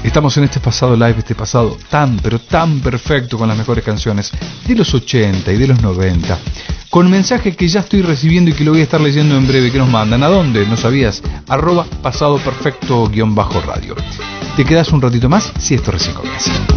Estamos en este pasado live, este pasado tan, pero tan perfecto, con las mejores canciones de los 80 y de los 90. Con mensajes que ya estoy recibiendo y que lo voy a estar leyendo en breve. ¿Que nos mandan? ¿A dónde? ¿No sabías? @pasadoperfecto_radio. Te quedas un ratito más si esto recién comienza.